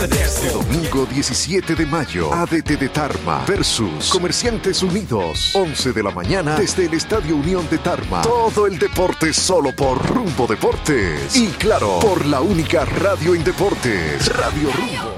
Este domingo 17 de mayo, ADT de Tarma versus Comerciantes Unidos, 11 de la mañana desde el Estadio Unión de Tarma. Todo el deporte solo por Rumbo Deportes. Y claro, por la única radio en deportes, Radio Rumbo.